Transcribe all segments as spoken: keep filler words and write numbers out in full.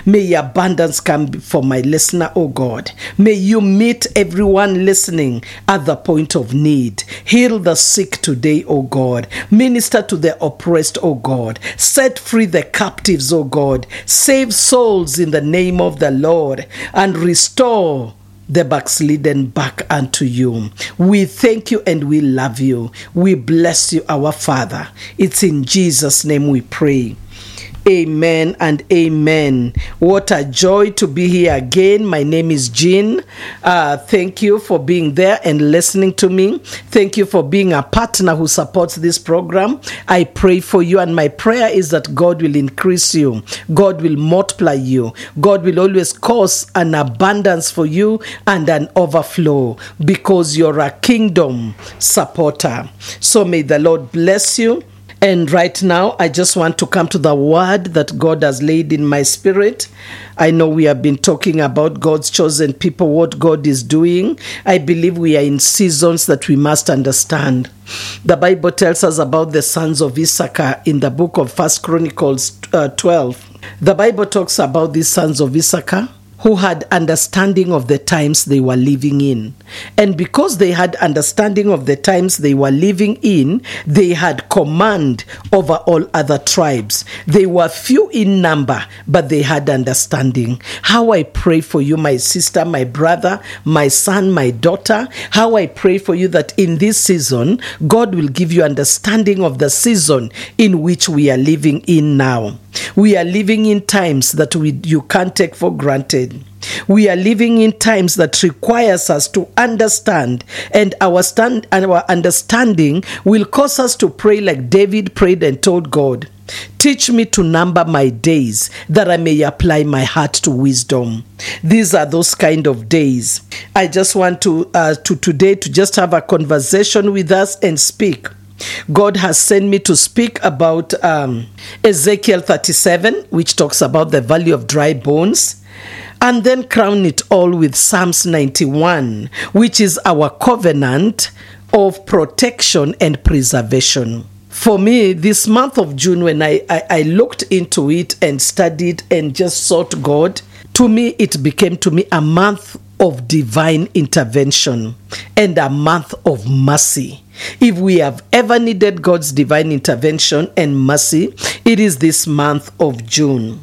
May abundance come for my listener, oh God. May you meet everyone listening at the point of need. Heal the sick today, oh God. Minister to the oppressed, oh God. Set free the captives, oh God. Save souls in the name of the Lord, and restore the backslidden back unto you. We thank you and we love you. We bless you, our Father. It's in Jesus' name we pray. Amen and amen. What a joy to be here again. My name is Jean. Uh, thank you for being there and listening to me. Thank you for being a partner who supports this program. I pray for you, and my prayer is that God will increase you. God will multiply you. God will always cause an abundance for you and an overflow, because you're a kingdom supporter. So may the Lord bless you. And right now, I just want to come to the word that God has laid in my spirit. I know we have been talking about God's chosen people, what God is doing. I believe we are in seasons that we must understand. The Bible tells us about the sons of Issachar in the book of First Chronicles uh, twelve. The Bible talks about these sons of Issachar who had understanding of the times they were living in. And because they had understanding of the times they were living in, they had command over all other tribes. They were few in number, but they had understanding. How I pray for you, my sister, my brother, my son, my daughter. How I pray for you that in this season, God will give you understanding of the season in which we are living in now. We are living in times that we you can't take for granted. We are living in times that requires us to understand, and our stand and our understanding will cause us to pray like David prayed and told God, teach me to number my days that I may apply my heart to wisdom. These are those kind of days. I just want to uh, to today to just have a conversation with us and speak. God has sent me to speak about um, Ezekiel thirty-seven, which talks about the valley of dry bones, and then crown it all with Psalms ninety-one, which is our covenant of protection and preservation. For me, this month of June, when I, I, I looked into it and studied and just sought God, to me, it became to me a month of divine intervention and a month of mercy. If we have ever needed God's divine intervention and mercy, it is this month of June.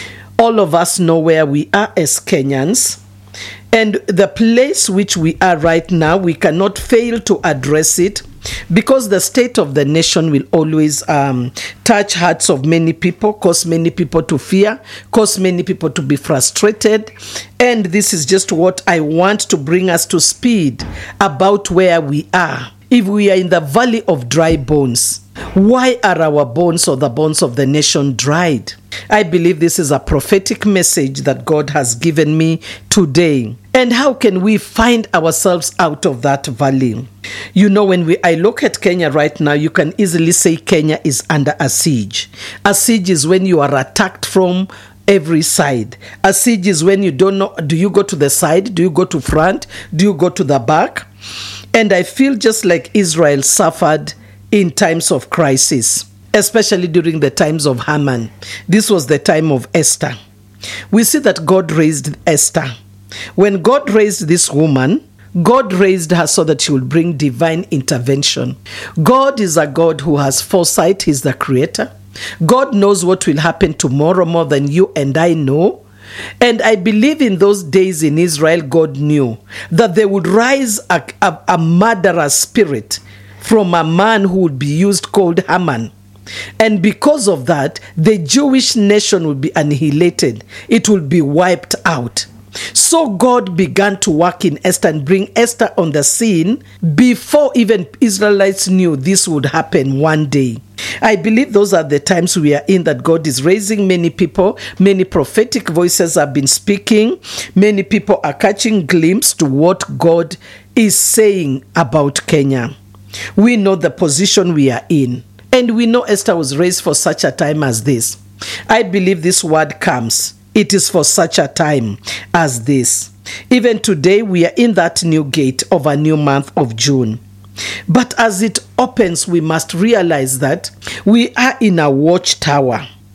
All of us know where we are as Kenyans, and the place which we are right now, we cannot fail to address it, because the state of the nation will always um, touch hearts of many people, cause many people to fear, cause many people to be frustrated. And this is just what I want to bring us to speed about where we are. If we are in the valley of dry bones, why are our bones or the bones of the nation dried? I believe this is a prophetic message that God has given me today. And how can we find ourselves out of that valley? You know, when we I look at Kenya right now, you can easily say Kenya is under a siege. A siege is when you are attacked from every side. A siege is when you don't know, do you go to the side? Do you go to front? Do you go to the back? And I feel just like Israel suffered in times of crisis, especially during the times of Haman. This was the time of Esther. We see that God raised Esther. When God raised this woman, God raised her so that she would bring divine intervention. God is a God who has foresight. He's the creator. God knows what will happen tomorrow more than you and I know. And I believe in those days in Israel, God knew that there would rise a, a, a murderous spirit from a man who would be used called Haman. And because of that, the Jewish nation would be annihilated. It would be wiped out. So God began to work in Esther and bring Esther on the scene before even Israelites knew this would happen one day. I believe those are the times we are in, that God is raising many people. Many prophetic voices have been speaking. Many people are catching glimpse to what God is saying about Kenya. We know the position we are in. And we know Esther was raised for such a time as this. I believe this word comes. It is for such a time as this. Even today, we are in that new gate of a new month of June. But as it opens, we must realize that we are in a watchtower.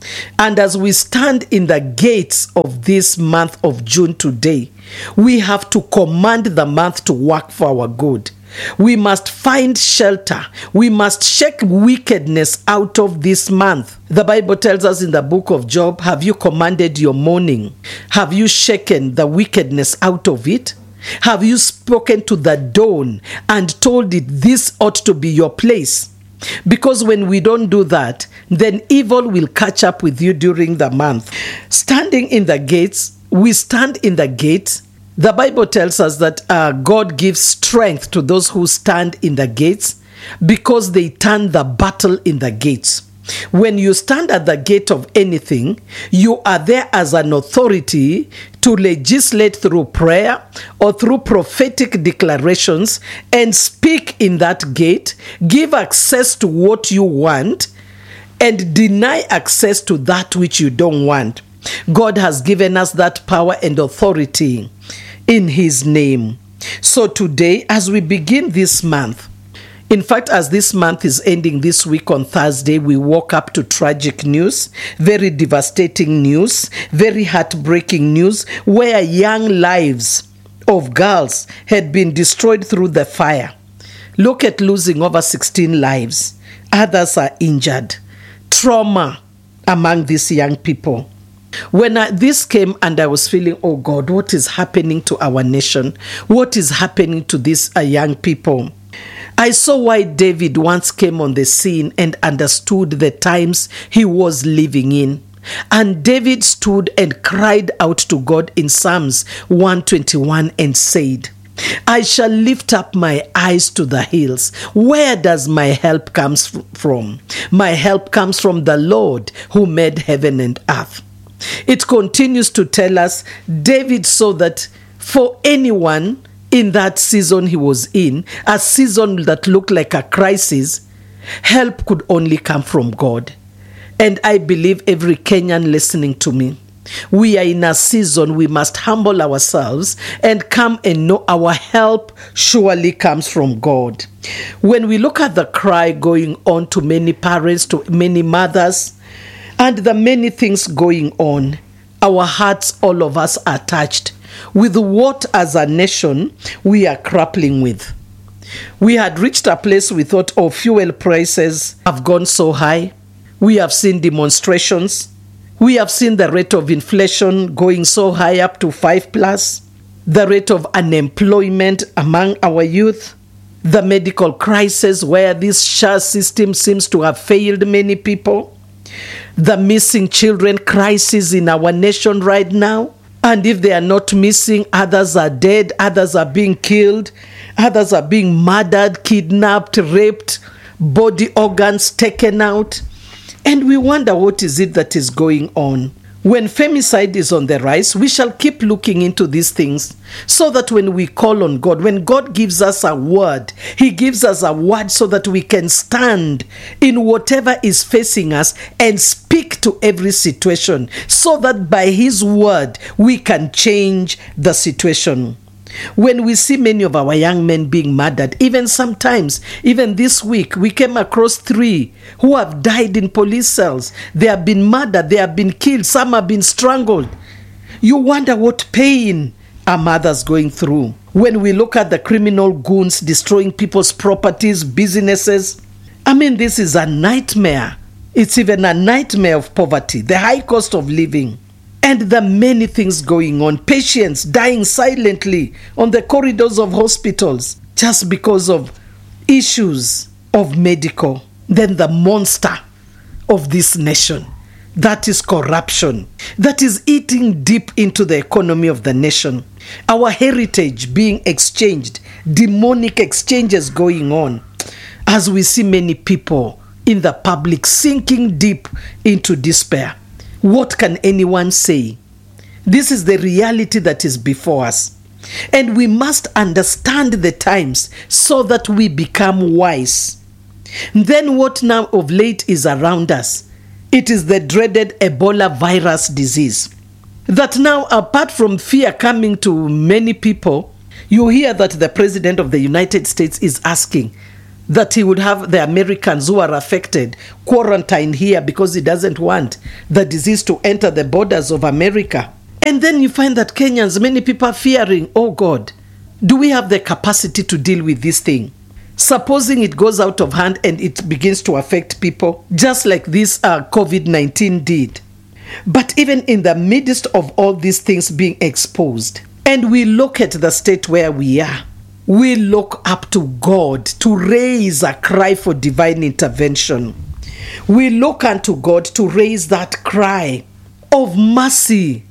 And as we stand in the gates of this month of June today, we have to command the month to work for our good. We must find shelter. We must shake wickedness out of this month. The Bible tells us in the book of Job, have you commanded your morning? Have you shaken the wickedness out of it? Have you spoken to the dawn and told it this ought to be your place? Because when we don't do that, then evil will catch up with you during the month. Standing in the gates, we stand in the gates. The Bible tells us that uh, God gives strength to those who stand in the gates because they turn the battle in the gates. When you stand at the gate of anything, you are there as an authority to legislate through prayer or through prophetic declarations and speak in that gate, give access to what you want, and deny access to that which you don't want. God has given us that power and authority in His name. So today, as we begin this month, in fact, as this month is ending this week on Thursday, we woke up to tragic news, very devastating news, very heartbreaking news, where young lives of girls had been destroyed through the fire. Look at losing over sixteen lives. Others are injured. Trauma among these young people. When I, this came and I was feeling, oh God, what is happening to our nation? What is happening to these uh, young people? I saw why David once came on the scene and understood the times he was living in. And David stood and cried out to God in Psalms one twenty-one and said, I shall lift up my eyes to the hills. Where does my help come from? My help comes from the Lord who made heaven and earth. It continues to tell us, David saw that for anyone in that season he was in, a season that looked like a crisis, help could only come from God. And I believe every Kenyan listening to me, we are in a season we must humble ourselves and come and know our help surely comes from God. When we look at the cry going on to many parents, to many mothers, and the many things going on, our hearts, all of us, are touched with what as a nation we are grappling with. We had reached a place we thought, oh, fuel prices have gone so high. We have seen demonstrations. We have seen the rate of inflation going so high, up to five plus. The rate of unemployment among our youth. The medical crisis where this S H A system seems to have failed many people. The missing children crisis in our nation right now. And if they are not missing, others are dead, others are being killed, others are being murdered, kidnapped, raped, body organs taken out. And we wonder what is it that is going on. When femicide is on the rise, we shall keep looking into these things so that when we call on God, when God gives us a word, He gives us a word so that we can stand in whatever is facing us and speak to every situation so that by His word we can change the situation. When we see many of our young men being murdered, even sometimes, even this week, we came across three who have died in police cells. They have been murdered, they have been killed, some have been strangled. You wonder what pain are mothers going through. When we look at the criminal goons destroying people's properties, businesses, I mean, this is a nightmare. It's even a nightmare of poverty, the high cost of living. And the many things going on. Patients dying silently on the corridors of hospitals just because of issues of medical. Then the monster of this nation, that is corruption, that is eating deep into the economy of the nation. Our heritage being exchanged, demonic exchanges going on, as we see many people in the public sinking deep into despair. What can anyone say? This is the reality that is before us. And we must understand the times so that we become wise. Then what now of late is around us? It is the dreaded Ebola virus disease. That now, apart from fear coming to many people, you hear that the President of the United States is asking, that he would have the Americans who are affected quarantine here because he doesn't want the disease to enter the borders of America. And then you find that Kenyans, many people are fearing, oh God, do we have the capacity to deal with this thing? Supposing it goes out of hand and it begins to affect people, just like this uh, COVID nineteen did. But even in the midst of all these things being exposed, and we look at the state where we are, we look up to God to raise a cry for divine intervention. We look unto God to raise that cry of mercy.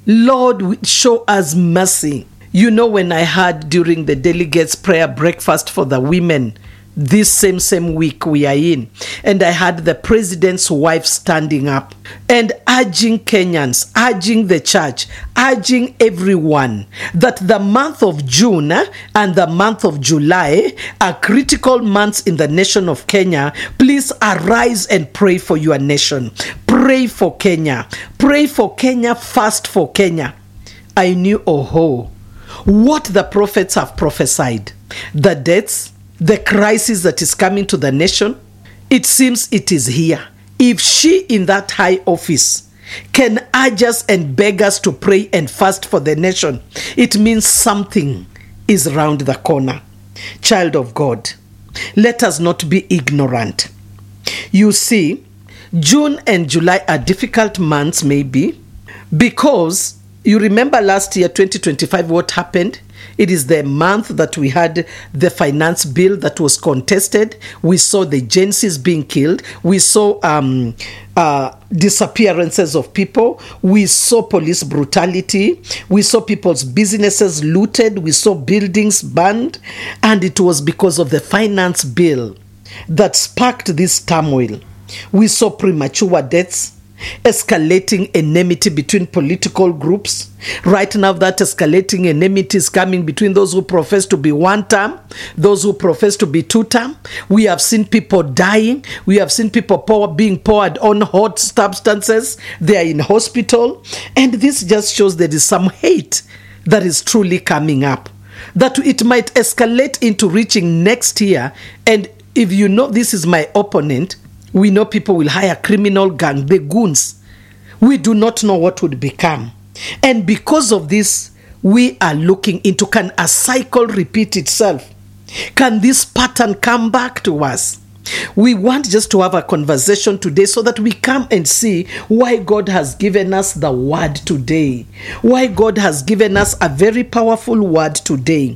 Lord, show us mercy. You know, when I had during the delegates prayer breakfast for the women, this same same week we are in, and I had the president's wife standing up and urging Kenyans, urging the church, urging everyone that the month of June and the month of July are critical months in the nation of Kenya. Please arise and pray for your nation. Pray for Kenya. Pray for Kenya, fast for Kenya. I knew, oh ho, what the prophets have prophesied, the deaths, the crisis that is coming to the nation, it seems it is here. If she in that high office can urge us and beg us to pray and fast for the nation, it means something is round the corner. Child of God, let us not be ignorant. You see, June and July are difficult months maybe because you remember last year, twenty twenty-five, what happened? It is the month that we had the finance bill that was contested. We saw the Gen Zs being killed. We saw um, uh, disappearances of people. We saw police brutality. We saw people's businesses looted. We saw buildings burned. And it was because of the finance bill that sparked this turmoil. We saw premature deaths, escalating enmity between political groups. Right now, that escalating enmity is coming between those who profess to be one term, those who profess to be two term. We have seen people dying. We have seen people pour, being poured on hot substances. They are in hospital. And this just shows there is some hate that is truly coming up, that it might escalate into reaching next year. And if you know this is my opponent, we know people will hire criminal gang, the goons. We do not know what would become. And because of this, we are looking into, can a cycle repeat itself? Can this pattern come back to us? We want just to have a conversation today so that we come and see why God has given us the word today. Why God has given us a very powerful word today.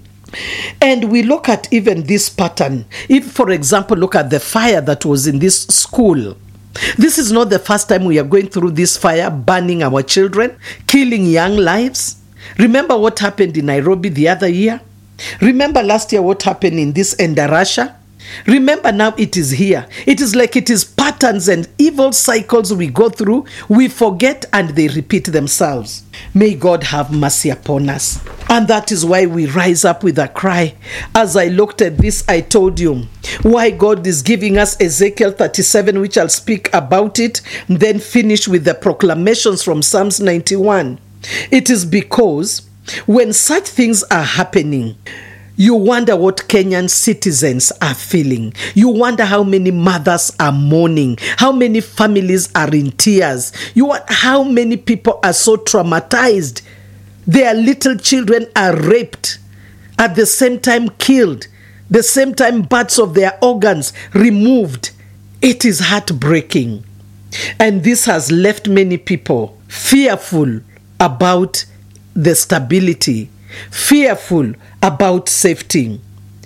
And we look at even this pattern. If, for example, look at the fire that was in this school. This is not the first time we are going through this fire, burning our children, killing young lives. Remember what happened in Nairobi the other year? Remember last year what happened in this Endarasha? Remember now it is here. It is like it is patterns and evil cycles we go through. We forget and they repeat themselves. May God have mercy upon us. And that is why we rise up with a cry. As I looked at this, I told you why God is giving us Ezekiel thirty-seven, which I'll speak about it, and then finish with the proclamations from Psalms ninety-one. It is because when such things are happening, you wonder what Kenyan citizens are feeling. You wonder how many mothers are mourning, how many families are in tears. You wonder how many people are so traumatized. Their little children are raped, at the same time killed, the same time parts of their organs removed. It is heartbreaking. And this has left many people fearful about the stability, fearful about safety.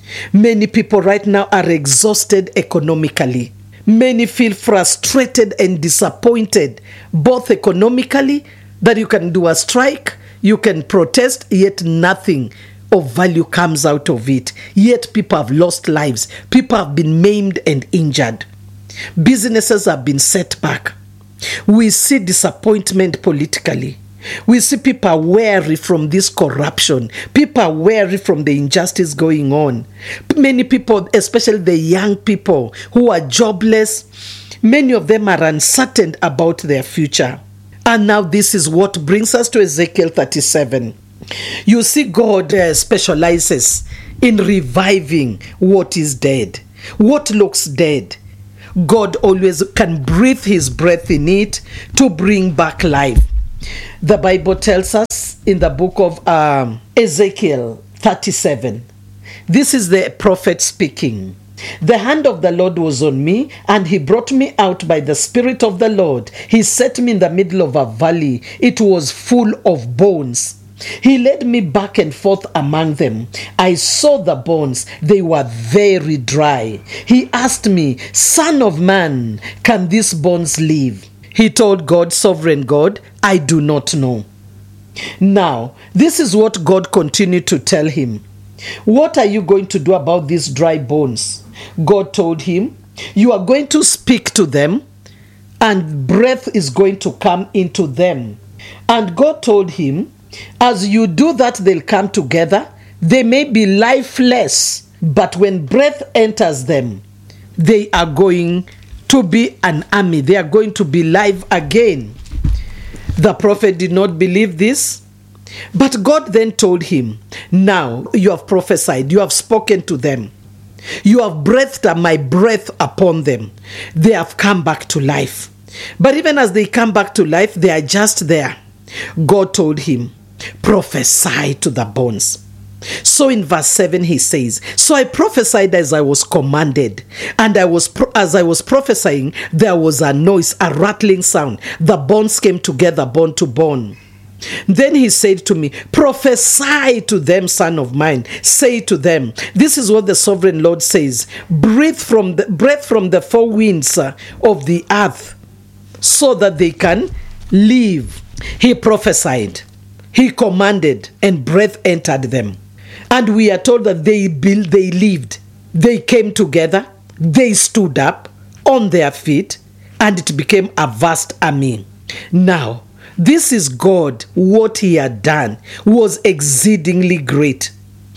Many people right now are exhausted economically. Many feel frustrated and disappointed, both economically, that you can do a strike, you can protest, yet nothing of value comes out of it. Yet people have lost lives. People have been maimed and injured. Businesses have been set back. We see disappointment politically. We see people are weary from this corruption. People are weary from the injustice going on. Many people, especially the young people who are jobless, many of them are uncertain about their future. And now this is what brings us to Ezekiel thirty-seven. You see, God uh, specializes in reviving what is dead. what looks dead, God always can breathe his breath in it to bring back life. The Bible tells us in the book of um, Ezekiel thirty-seven, this is the prophet speaking. The hand of the Lord was on me, and he brought me out by the Spirit of the Lord. He set me in the middle of a valley. It was full of bones. He led me back and forth among them. I saw the bones. They were very dry. He asked me, Son of man, can these bones live? He told God, Sovereign God, I do not know. Now, this is what God continued to tell him. What are you going to do about these dry bones? God told him, you are going to speak to them, and breath is going to come into them. And God told him, as you do that, they'll come together. They may be lifeless, but when breath enters them, they are going to be an army. They are going to be live again. The prophet did not believe this, but God then told him, now you have prophesied, you have spoken to them, you have breathed my breath upon them. They have come back to life. But even as they come back to life, they are just there. God told him, prophesy to the bones. So in verse seven he says, so I prophesied as I was commanded, and I was pro- as I was prophesying, there was a noise, a rattling sound. The bones came together, bone to bone. Then he said to me, prophesy to them, son of mine. Say to them, this is what the sovereign Lord says. Breathe from the breath from the four winds uh, of the earth, so that they can live. He prophesied, he commanded, and breath entered them. And we are told that they built, they lived, they came together, they stood up on their feet, and it became a vast army. Now, this is God. What he had done was exceedingly great.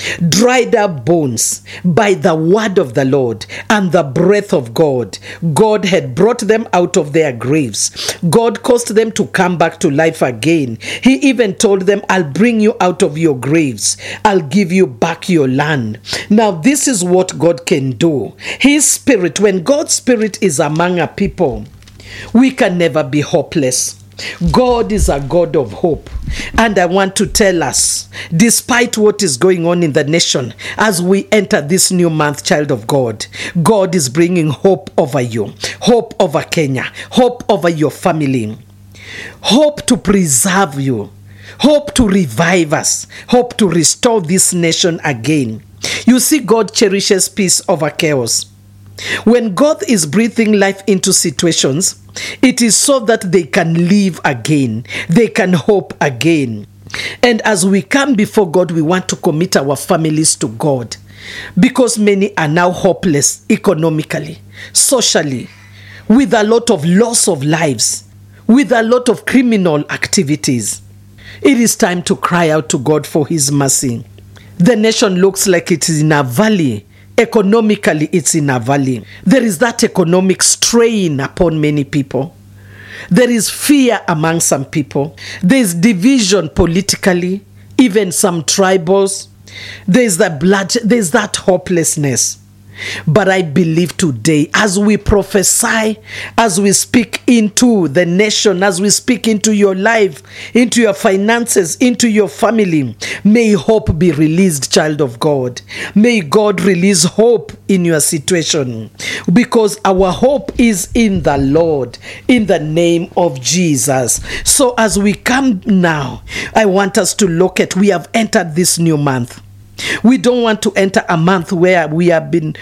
Dried up bones by the word of the Lord and the breath of God. God had brought them out of their graves. God caused them to come back to life again. He even told them, I'll bring you out of your graves. I'll give you back your land. Now, this is what God can do. His spirit, when God's spirit is among a people, we can never be hopeless. God is a God of hope. And I want to tell us, despite what is going on in the nation, as we enter this new month, child of God, God is bringing hope over you, hope over Kenya, hope over your family, hope to preserve you, hope to revive us, hope to restore this nation again. You see, God cherishes peace over chaos. When God is breathing life into situations, it is so that they can live again. They can hope again. And as we come before God, we want to commit our families to God, because many are now hopeless economically, socially, with a lot of loss of lives, with a lot of criminal activities. It is time to cry out to God for his mercy. The nation looks like it is in a valley. Economically, it's in a valley. There is that economic strain upon many people. There is fear among some people. There is division politically, even some tribals. There is that blood, there is that hopelessness. But I believe today, as we prophesy, as we speak into the nation, as we speak into your life, into your finances, into your family, may hope be released, child of God. May God release hope in your situation, because our hope is in the Lord, in the name of Jesus. So as we come now, I want us to look at, we have entered this new month. We don't want to enter a month where we have been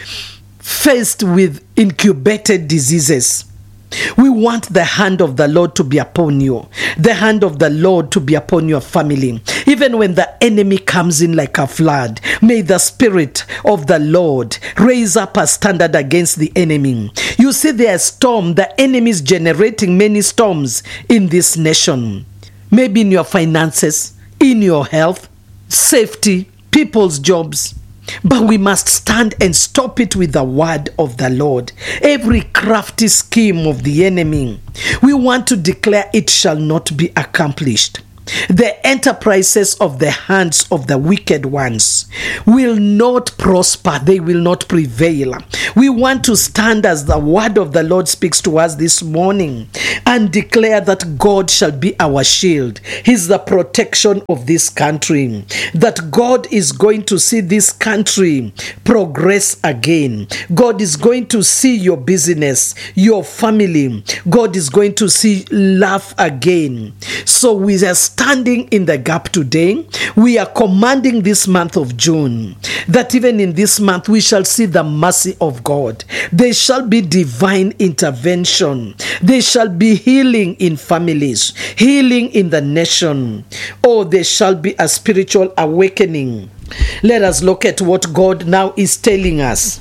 faced with incubated diseases. We want the hand of the Lord to be upon you, the hand of the Lord to be upon your family. Even when the enemy comes in like a flood, may the Spirit of the Lord raise up a standard against the enemy. You see, there are storms, the enemy is generating many storms in this nation. Maybe in your finances, in your health, safety, people's jobs. But we must stand and stop it with the word of the Lord. Every crafty scheme of the enemy, we want to declare it shall not be accomplished. The enterprises of the hands of the wicked ones will not prosper. They will not prevail. We want to stand as the word of the Lord speaks to us this morning and declare that God shall be our shield. He's the protection of this country. That God is going to see this country progress again. God is going to see your business, your family. God is going to see laugh again. So we are standing in the gap today. We are commanding this month of June that even in this month we shall see the mercy of God. There shall be divine intervention. There shall be healing in families, healing in the nation. Oh, there shall be a spiritual awakening. Let us look at what God now is telling us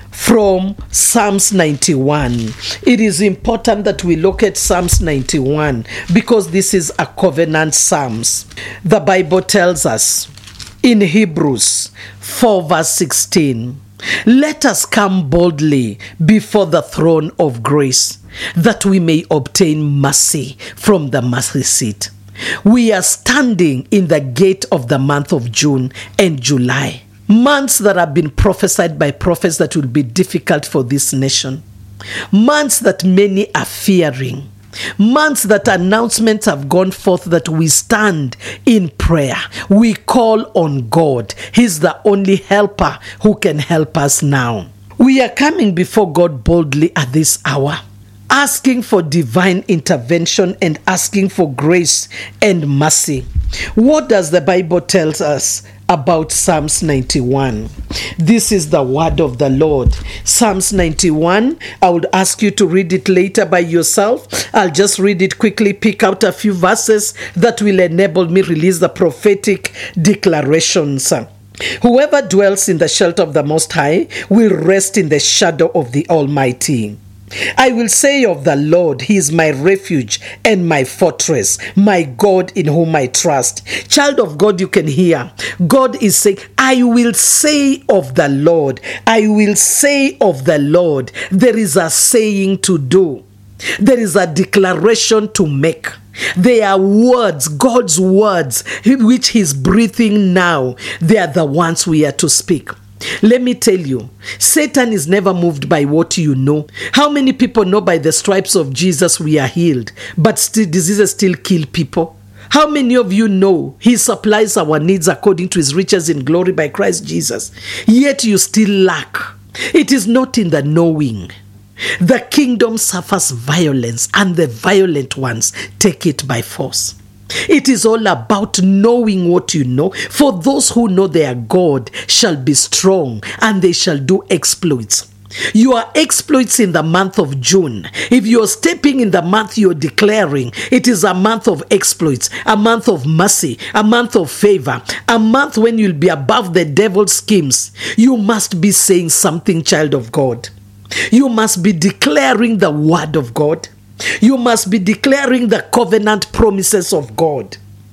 from Psalms ninety-one. It is important that we look at Psalms ninety-one because this is a covenant Psalms. The Bible tells us in Hebrews four verse sixteen, let us come boldly before the throne of grace, that we may obtain mercy from the mercy seat. We are standing in the gate of the month of June and July. Months that have been prophesied by prophets that will be difficult for this nation. Months that many are fearing. Months that announcements have gone forth that we stand in prayer. We call on God. He's the only helper who can help us now. We are coming before God boldly at this hour, asking for divine intervention and asking for grace and mercy. What does the Bible tell us about Psalms ninety-one? This is the word of the Lord. Psalms ninety-one, I would ask you to read it later by yourself. I'll just read it quickly, pick out a few verses that will enable me release the prophetic declarations. Whoever dwells in the shelter of the Most High will rest in the shadow of the Almighty. I will say of the Lord, He is my refuge and my fortress, my God in whom I trust. Child of God, you can hear. God is saying, I will say of the Lord. I will say of the Lord. There is a saying to do. There is a declaration to make. They are words, God's words, which He's breathing now. They are the ones we are to speak. Let me tell you, Satan is never moved by what you know. How many people know by the stripes of Jesus we are healed, but still diseases still kill people? How many of you know He supplies our needs according to His riches in glory by Christ Jesus, yet you still lack? It is not in the knowing. The kingdom suffers violence, and the violent ones take it by force. It is all about knowing what you know. For those who know their God shall be strong, and they shall do exploits. Your exploits in the month of June. If you're stepping in the month you're declaring, it is a month of exploits, a month of mercy, a month of favor, a month when you'll be above the devil's schemes. You must be saying something, child of God. You must be declaring the word of God. You must be declaring the covenant promises of God.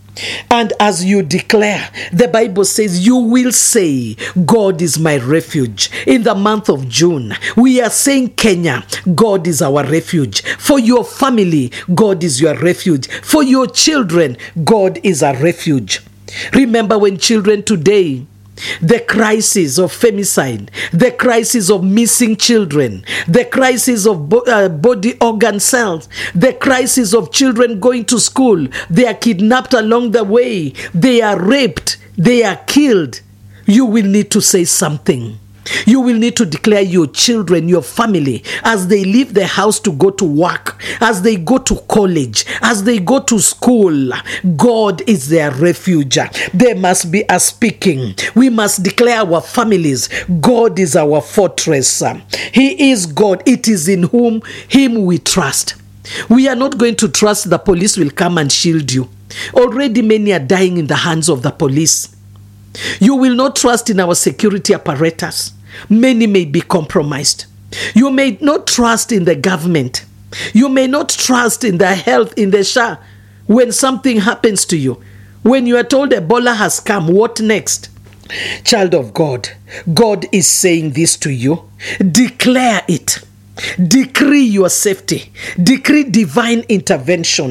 And as you declare, the Bible says, you will say, God is my refuge. In the month of June, we are saying, Kenya, God is our refuge. For your family, God is your refuge. For your children, God is a refuge. Remember when children today, the crisis of femicide, the crisis of missing children, the crisis of bo- uh, body organ cells, the crisis of children going to school, they are kidnapped along the way, they are raped, they are killed. You will need to say something. You will need to declare your children, your family, as they leave the house to go to work, as they go to college, as they go to school. God is their refuge. There must be a speaking. We must declare our families. God is our fortress. He is God. It is in whom Him we trust. We are not going to trust the police will come and shield you. Already many are dying in the hands of the police. You will not trust in our security apparatus. Many may be compromised. You may not trust in the government. You may not trust in the health, in the S H A. When something happens to you, when you are told Ebola has come, what next? Child of God, God is saying this to you. Declare it. Decree your safety. Decree divine intervention.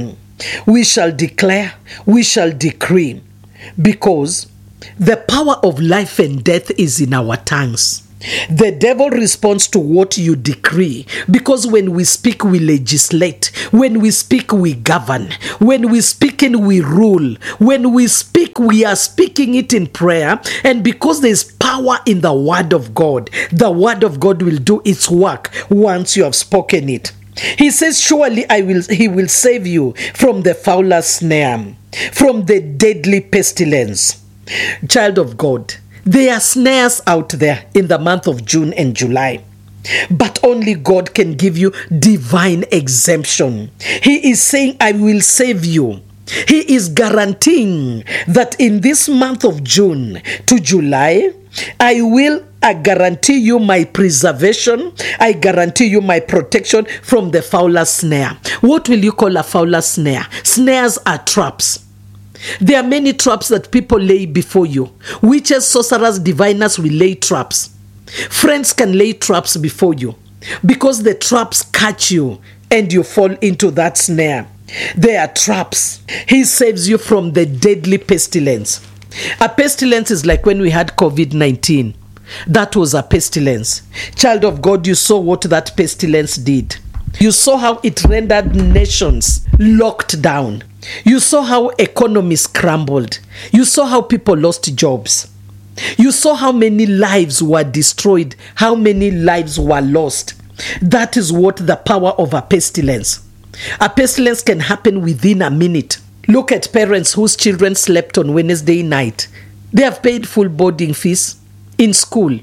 We shall declare, we shall decree, because the power of life and death is in our tongues. The devil responds to what you decree, because when we speak, we legislate. When we speak, we govern. When we speak, in we rule. When we speak, we are speaking it in prayer. And because there's power in the word of God, the word of God will do its work once you have spoken it. He says, surely I will, he will save you from the fowler's snare, from the deadly pestilence. Child of God, there are snares out there in the month of June and July, but only God can give you divine exemption. He is saying, I will save you. He is guaranteeing that in this month of June to July, I will I guarantee you my preservation. I guarantee you my protection from the fowler's snare. What will you call a fowler's snare? Snares are traps. There are many traps that people lay before you. Witches, sorcerers, diviners will lay traps. Friends can lay traps before you because the traps catch you and you fall into that snare. They are traps. He saves you from the deadly pestilence. A pestilence is like when we had covid nineteen. That was a pestilence. Child of God, you saw what that pestilence did. You saw how it rendered nations locked down. You saw how economies crumbled. You saw how people lost jobs. You saw how many lives were destroyed, how many lives were lost. That is what the power of a pestilence. A pestilence can happen within a minute. Look at parents whose children slept on Wednesday night. They have paid full boarding fees in school.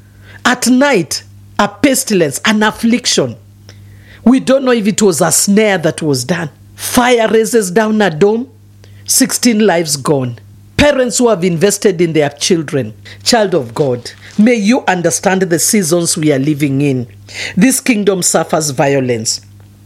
At night, a pestilence, an affliction. We don't know if it was a snare that was done. Fire raises down a dome, sixteen lives gone. Parents who have invested in their children. Child of God, may you understand the seasons we are living in. This kingdom suffers violence.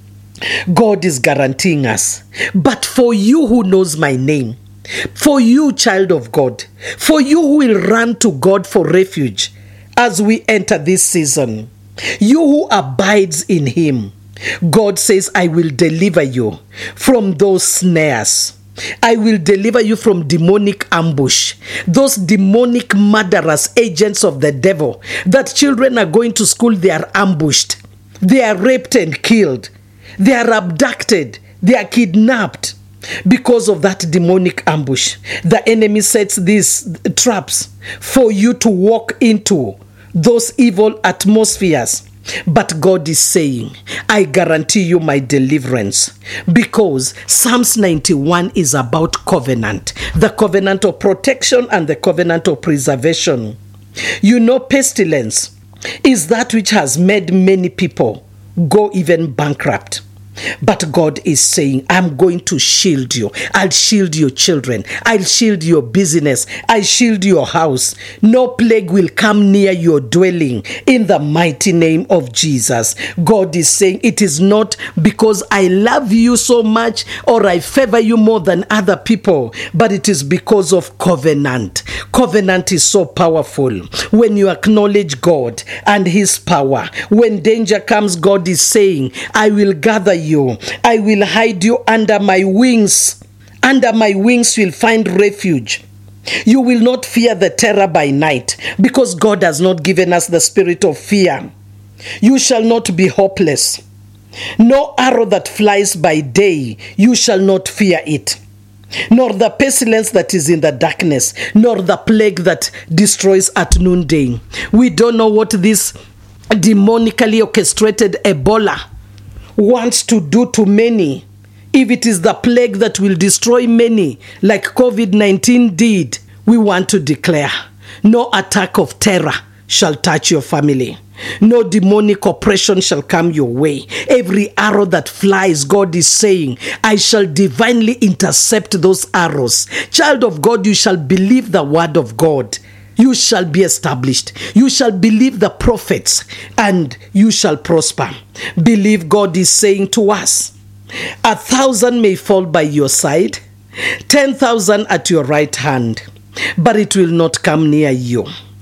God is guaranteeing us. But for you who knows my name, for you, child of God, for you who will run to God for refuge as we enter this season, you who abides in him, God says, I will deliver you from those snares. I will deliver you from demonic ambush, those demonic murderers, agents of the devil, that children are going to school, they are ambushed, they are raped and killed, they are abducted, they are kidnapped because of that demonic ambush. The enemy sets these traps for you to walk into those evil atmospheres. But God is saying, I guarantee you my deliverance, because Psalms ninety-one is about covenant, the covenant of protection and the covenant of preservation. You know, pestilence is that which has made many people go even bankrupt. But God is saying, I'm going to shield you. I'll shield your children. I'll shield your business. I'll shield your house. No plague will come near your dwelling in the mighty name of Jesus. God is saying, it is not because I love you so much or I favor you more than other people, but it is because of covenant. Covenant is so powerful. When you acknowledge God and his power, when danger comes, God is saying, I will gather you. You. I will hide you under my wings. Under my wings you'll find refuge. You will not fear the terror by night, because God has not given us the spirit of fear. You shall not be hopeless. No arrow that flies by day, you shall not fear it. Nor the pestilence that is in the darkness, nor the plague that destroys at noonday. We don't know what this demonically orchestrated Ebola wants to do to many. If it is the plague that will destroy many, like covid nineteen did, we want to declare, no attack of terror shall touch your family. No demonic oppression shall come your way. Every arrow that flies, God is saying, I shall divinely intercept those arrows. Child of God, you shall believe the word of God. You shall be established. You shall believe the prophets and you shall prosper. Believe God is saying to us, a thousand may fall by your side, ten thousand at your right hand, but it will not come near you.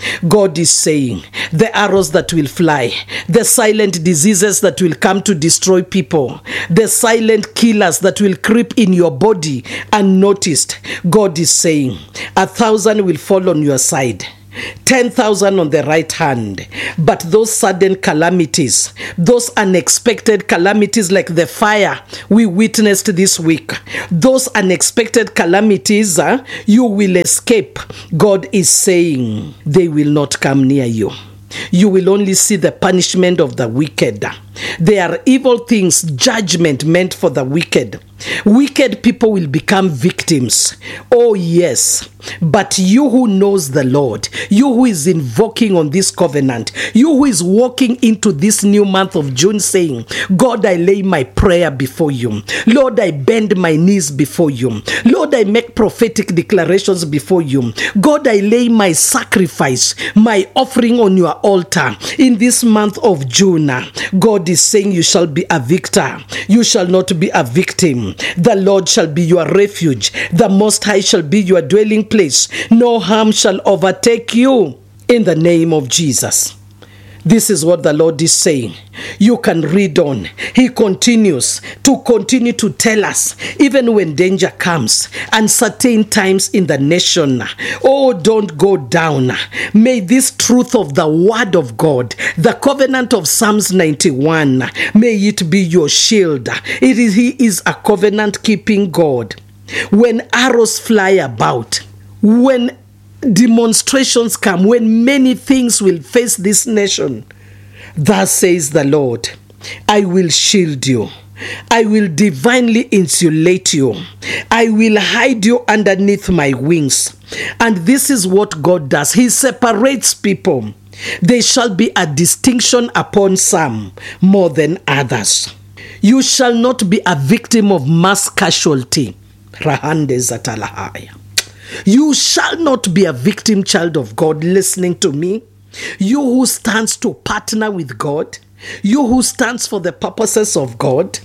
God is saying, the arrows that will fly, the silent diseases that will come to destroy people, the silent killers that will creep in your body unnoticed, God is saying, a thousand will fall on your side, ten thousand on the right hand, but those sudden calamities, those unexpected calamities like the fire we witnessed this week, those unexpected calamities, uh, you will escape. God is saying they will not come near you. You will only see the punishment of the wicked. They are evil things, judgment meant for the wicked. Wicked people will become victims. Oh yes, but you who knows the Lord, you who is invoking on this covenant, you who is walking into this new month of June saying, God, I lay my prayer before you. Lord, I bend my knees before you. Lord, I make prophetic declarations before you. God, I lay my sacrifice, my offering on your altar in this month of June. God is saying you shall be a victor. You shall not be a victim. The Lord shall be your refuge. The Most High shall be your dwelling place. No harm shall overtake you in the name of Jesus. This is what the Lord is saying. You can read on. He continues to continue to tell us, even when danger comes, uncertain times in the nation, oh, don't go down. May this truth of the word of God, the covenant of Psalms ninety-one, may it be your shield. It is, he is a covenant-keeping God. When arrows fly about, when demonstrations come, when many things will face this nation, thus says the Lord, I will shield you. I will divinely insulate you. I will hide you underneath my wings. And this is what God does. He separates people. There shall be a distinction upon some more than others. You shall not be a victim of mass casualty. Rahande Zatalahaya. You shall not be a victim, child of God, listening to me. You who stands to partner with God, you who stands for the purposes of God,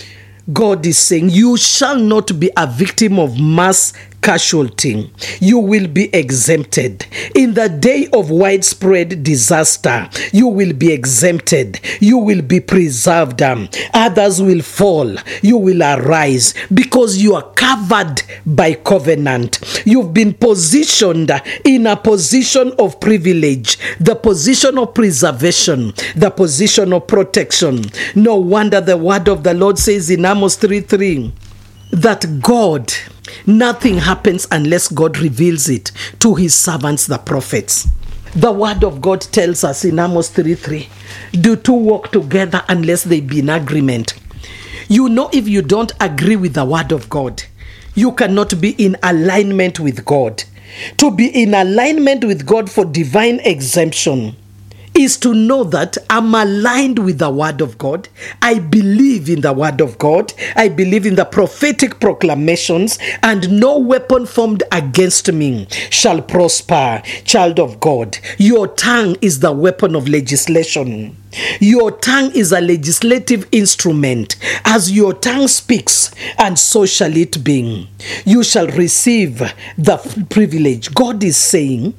God is saying you shall not be a victim of mass casualty. You will be exempted. In the day of widespread disaster, you will be exempted. You will be preserved. Others will fall. You will arise because you are covered by covenant. You've been positioned in a position of privilege, the position of preservation, the position of protection. No wonder the word of the Lord says in Amos three three that God, nothing happens unless God reveals it to his servants, the prophets. The word of God tells us in Amos three three, do two walk together unless they be in agreement. You know, if you don't agree with the word of God, you cannot be in alignment with God. To be in alignment with God for divine exemption is to know that I'm aligned with the word of God. I believe in the word of God. I believe in the prophetic proclamations, and no weapon formed against me shall prosper. Child of God, your tongue is the weapon of legislation. Your tongue is a legislative instrument. As your tongue speaks, and so shall it be. You shall receive the privilege. God is saying,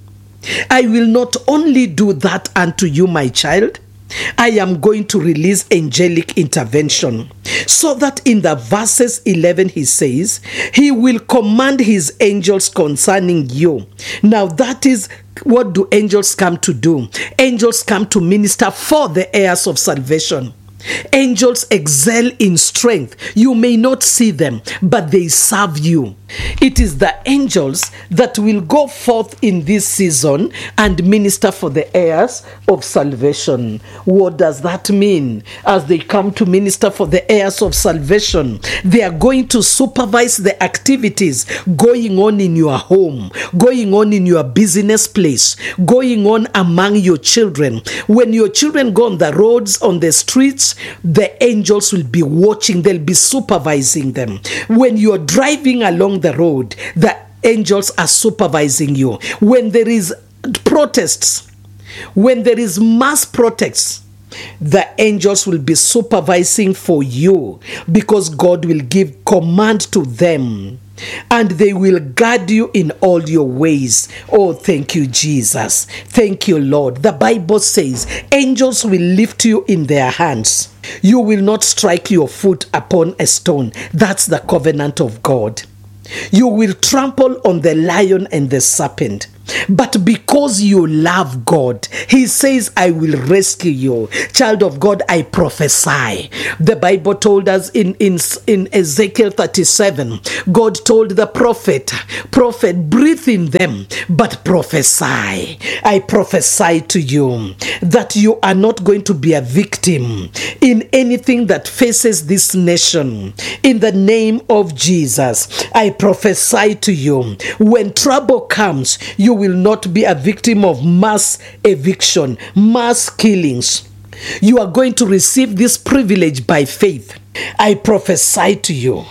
I will not only do that unto you, my child, I am going to release angelic intervention. So that in the verses eleven he says, he will command his angels concerning you. Now that is, what do angels come to do? Angels come to minister for the heirs of salvation. Angels excel in strength. You may not see them, but they serve you. It is the angels that will go forth in this season and minister for the heirs of salvation. What does that mean? As they come to minister for the heirs of salvation, they are going to supervise the activities going on in your home, going on in your business place, going on among your children. When your children go on the roads, on the streets, the angels will be watching. They'll be supervising them. When you're driving along the road, the angels are supervising you. When there is protests, when there is mass protests, the angels will be supervising for you, because God will give command to them and they will guard you in all your ways. Oh, thank you, Jesus. Thank you, Lord. The Bible says, angels will lift you in their hands. You will not strike your foot upon a stone. That's the covenant of God. You will trample on the lion and the serpent. But because you love God, he says, I will rescue you. Child of God, I prophesy. The Bible told us in, in, in Ezekiel thirty-seven, God told the prophet, prophet, breathe in them, but prophesy. I prophesy to you that you are not going to be a victim in anything that faces this nation. In the name of Jesus, I prophesy to you, when trouble comes, you will not be a victim of mass eviction, mass killings. You are going to receive this privilege by faith. I prophesy to you.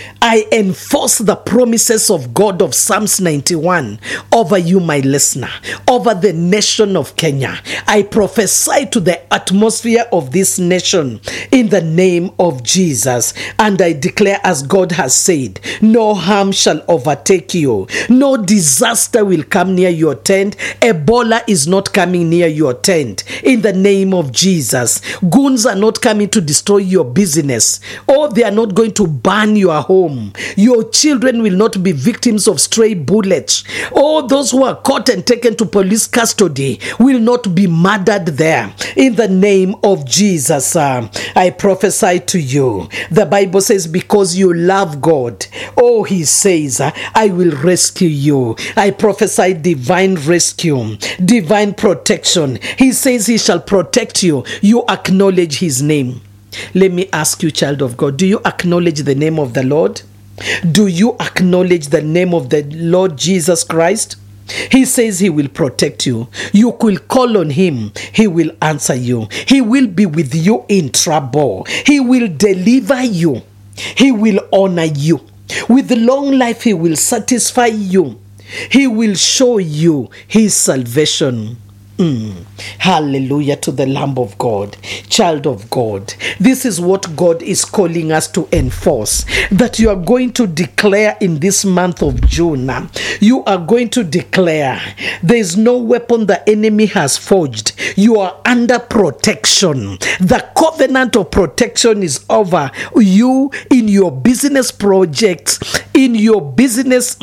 I enforce the promises of God of Psalms ninety-one over you, my listener, over the nation of Kenya. I prophesy to the atmosphere of this nation in the name of Jesus. And I declare, as God has said, no harm shall overtake you. No disaster will come near your tent. Ebola is not coming near your tent. In the name of Jesus. Goons are not coming to destroy your business. Or they are not going to burn your home. Your children will not be victims of stray bullets. All those who are caught and taken to police custody will not be murdered there. In the name of Jesus, uh, I prophesy to you. The Bible says, because you love God, oh, he says, uh, I will rescue you. I prophesy divine rescue, divine protection. He says he shall protect you. You acknowledge his name. Let me ask you, child of God, do you acknowledge the name of the Lord? Do you acknowledge the name of the Lord Jesus Christ? He says he will protect you. You will call on him. He will answer you. He will be with you in trouble. He will deliver you. He will honor you. With long life, he will satisfy you. He will show you his salvation. Mm. Hallelujah to the Lamb of God. Child of God, this is what God is calling us to enforce, that you are going to declare in this month of June. You are going to declare there is no weapon the enemy has forged. You are under protection. The covenant of protection is over you in your business projects, in your business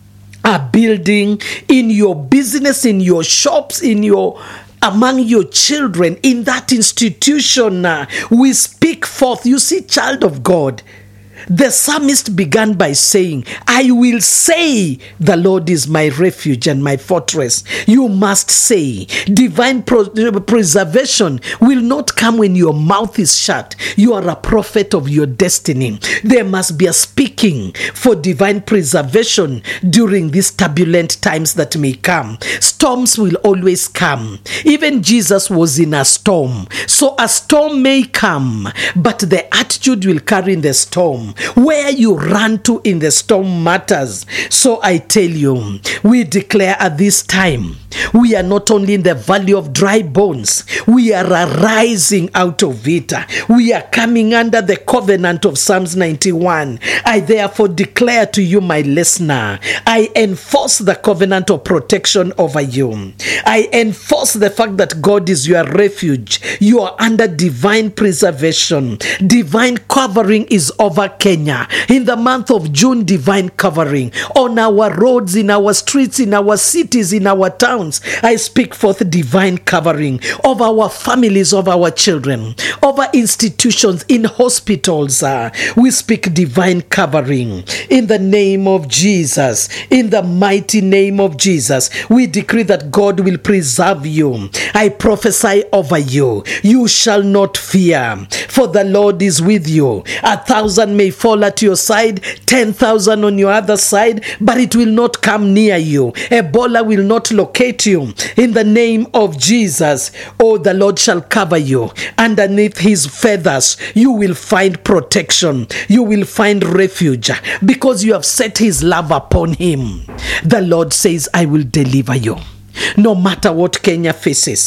a building, in your business, in your shops, in your among your children, in that institution. Uh, we speak forth. You see, child of God, the psalmist began by saying, I will say the Lord is my refuge and my fortress. You must say. Divine pro- preservation will not come when your mouth is shut. You are a prophet of your destiny. There must be a speaking for divine preservation during these turbulent times that may come. Storms will always come. Even Jesus was in a storm. So a storm may come, but the attitude will carry in the storm. Where you run to in the storm matters. So I tell you, we declare at this time, we are not only in the valley of dry bones, we are arising out of it. We are coming under the covenant of Psalms ninety-one. I therefore declare to you, my listener, I enforce the covenant of protection over you. I enforce the fact that God is your refuge. You are under divine preservation. Divine covering is over Kenya. In the month of June, divine covering on our roads, in our streets, in our cities, in our towns. I speak forth divine covering of our families, of our children, over institutions, in hospitals. Uh, we speak divine covering in the name of Jesus. In the mighty name of Jesus, we decree that God will preserve you. I prophesy over you. You shall not fear, for the Lord is with you. A thousand may fall at your side, ten thousand on your other side, but it will not come near you. Ebola will not locate you. In the name of Jesus, oh, the Lord shall cover you. Underneath his feathers, you will find protection. You will find refuge because you have set his love upon him. The Lord says, I will deliver you. No matter what Kenya faces,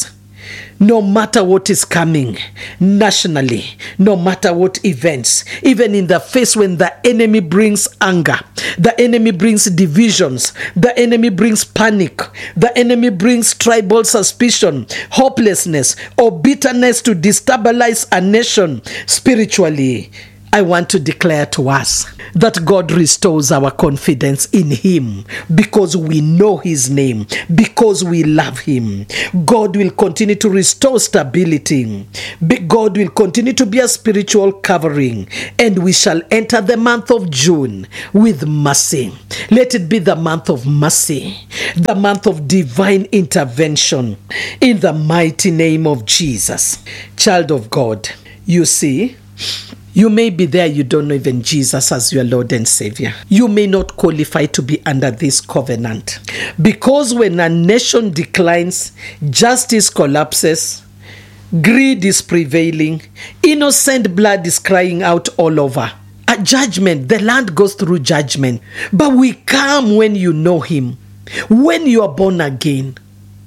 No matter what is coming nationally, no matter what events, even in the face when the enemy brings anger, the enemy brings divisions, the enemy brings panic, the enemy brings tribal suspicion, hopelessness, or bitterness to destabilize a nation spiritually, I want to declare to us that God restores our confidence in him because we know his name, because we love him. God will continue to restore stability. God will continue to be a spiritual covering, and we shall enter the month of June with mercy. Let it be the month of mercy, the month of divine intervention in the mighty name of Jesus. Child of God, you see, you may be there, you don't know even Jesus as your Lord and Savior. You may not qualify to be under this covenant. Because when a nation declines, justice collapses, greed is prevailing, innocent blood is crying out all over. A judgment, the land goes through judgment. But we come when you know him, when you are born again.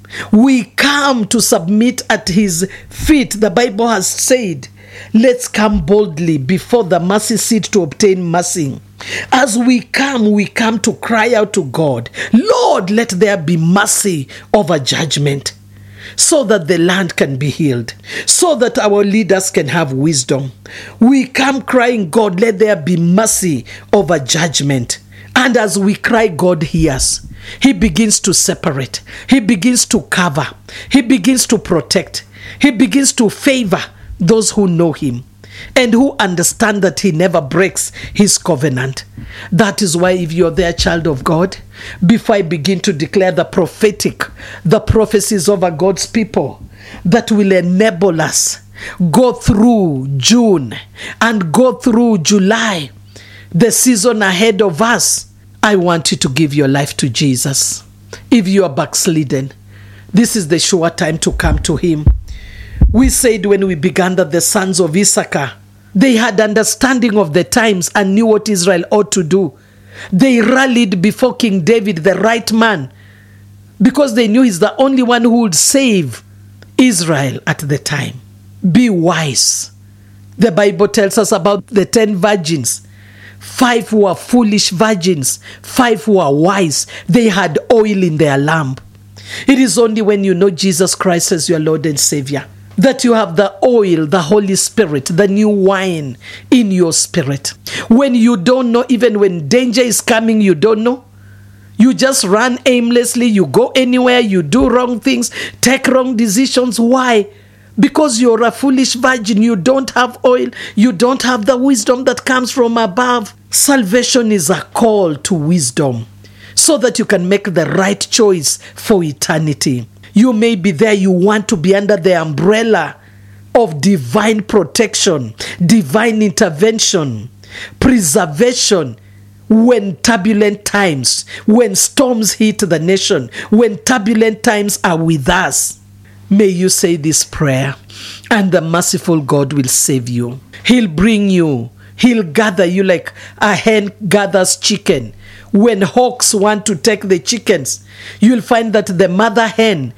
We come to submit at his feet. The Bible has said, let's come boldly before the mercy seat to obtain mercy. As we come, we come to cry out to God, Lord, let there be mercy over judgment, so that the land can be healed, so that our leaders can have wisdom. We come crying, God, let there be mercy over judgment. And as we cry, God hears. He begins to separate. He begins to cover. He begins to protect. He begins to favor those who know him and who understand that he never breaks his covenant. That is why, if you're there, child of God, before I begin to declare the prophetic, the prophecies over God's people that will enable us go through June and go through July, the season ahead of us, I want you to give your life to Jesus. If you are backslidden, this is the sure time to come to him. We said when we began that the sons of Issachar, they had understanding of the times and knew what Israel ought to do. They rallied before King David, the right man, because they knew he's the only one who would save Israel at the time. Be wise. The Bible tells us about the ten virgins. Five were foolish virgins, five were wise. They had oil in their lamp. It is only when you know Jesus Christ as your Lord and Savior that you have the oil, the Holy Spirit, the new wine in your spirit. When you don't know, even when danger is coming, you don't know. You just run aimlessly, you go anywhere, you do wrong things, take wrong decisions. Why? Because you're a foolish virgin. You don't have oil. You don't have the wisdom that comes from above. Salvation is a call to wisdom so that you can make the right choice for eternity. You may be there. You want to be under the umbrella of divine protection, divine intervention, preservation when turbulent times, when storms hit the nation, when turbulent times are with us. May you say this prayer, and the merciful God will save you. He'll bring you. He'll gather you like a hen gathers chicken. When hawks want to take the chickens, you'll find that the mother hen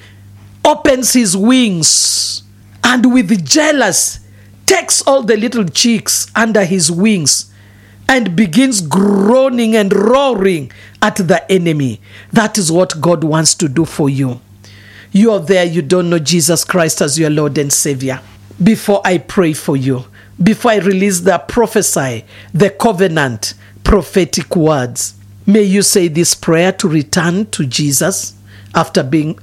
opens his wings and with jealous takes all the little chicks under his wings and begins groaning and roaring at the enemy. That is what God wants to do for you. You are there, you don't know Jesus Christ as your Lord and Savior. Before I pray for you, before I release the prophesy, the covenant, prophetic words, may you say this prayer to return to Jesus after being